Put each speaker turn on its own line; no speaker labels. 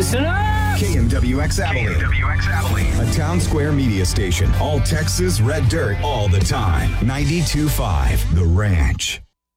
Listen up!
KMWX Abilene. A town square media station. All Texas red dirt all the time. 92.5 The Ranch.